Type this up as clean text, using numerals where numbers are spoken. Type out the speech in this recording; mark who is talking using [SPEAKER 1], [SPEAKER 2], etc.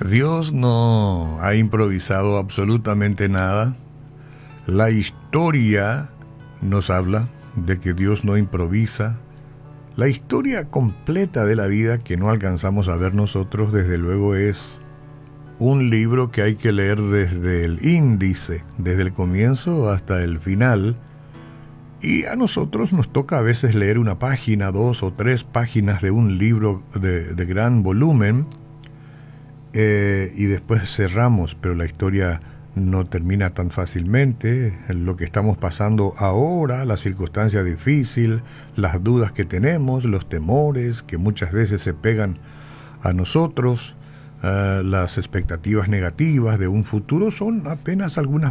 [SPEAKER 1] Dios no ha improvisado absolutamente nada. La historia nos habla de que Dios no improvisa. La historia completa de la vida que no alcanzamos a ver nosotros, desde luego, es un libro que hay que leer desde el índice, desde el comienzo hasta el final. Y a nosotros nos toca a veces leer una página, 2 o 3 páginas de un libro de gran volumen, y después cerramos, pero la historia no termina tan fácilmente. Lo que estamos pasando ahora, la circunstancia difícil, las dudas que tenemos, los temores que muchas veces se pegan a nosotros, las expectativas negativas de un futuro, son apenas algunas